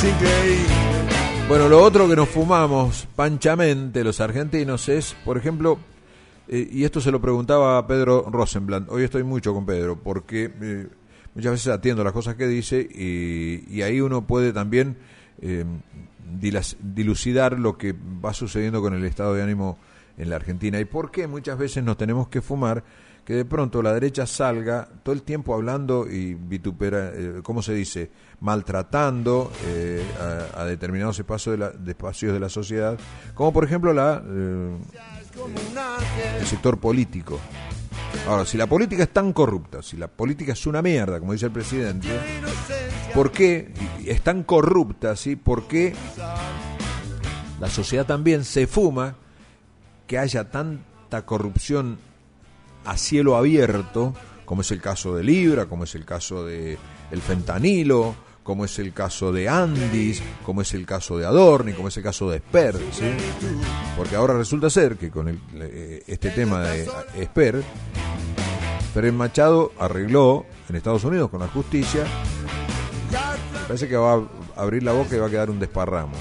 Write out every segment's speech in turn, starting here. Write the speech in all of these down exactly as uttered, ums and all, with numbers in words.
Bueno, lo otro que nos fumamos panchamente los argentinos es, por ejemplo, eh, y esto se lo preguntaba a Pedro Rosenblatt, hoy estoy mucho con Pedro, porque eh, muchas veces atiendo las cosas que dice y, y ahí uno puede también eh, dilas, dilucidar lo que va sucediendo con el estado de ánimo en la Argentina y por qué muchas veces nos tenemos que fumar que de pronto la derecha salga todo el tiempo hablando y vitupera, eh, ¿cómo se dice? Maltratando eh, a, a determinados espacios de, la, de espacios de la sociedad, como por ejemplo la eh, el sector político. Ahora, si la política es tan corrupta, si la política es una mierda, como dice el presidente, ¿por qué es tan corrupta? ¿Sí? ¿Por qué la sociedad también se fuma que haya tanta corrupción a cielo abierto, como es el caso de Libra, como es el caso de el fentanilo, como es el caso de Andis, como es el caso de Adorni, como es el caso de Esper, ¿sí? Porque ahora resulta ser que con el, este tema de Esper, Pérez Machado arregló en Estados Unidos con la justicia, me parece que va a abrir la boca y va a quedar un desparramo.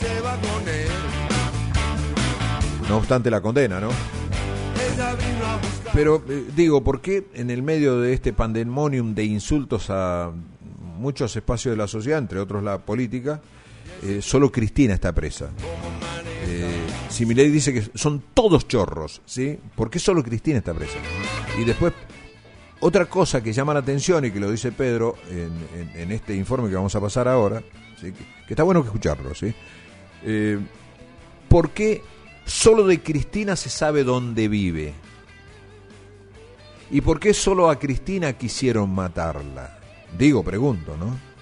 No obstante la condena, ¿no? Pero eh, digo, ¿por qué en el medio de este pandemonium de insultos a muchos espacios de la sociedad, entre otros la política, eh, solo Cristina está presa? Eh, si Milei dice que son todos chorros, ¿sí? ¿Por qué solo Cristina está presa? Y después, otra cosa que llama la atención y que lo dice Pedro en, en, en este informe que vamos a pasar ahora, ¿sí? que, que está bueno que escucharlo, ¿sí? Eh, ¿Por qué solo de Cristina se sabe dónde vive? ¿Y por qué solo a Cristina quisieron matarla? Digo, pregunto, ¿no?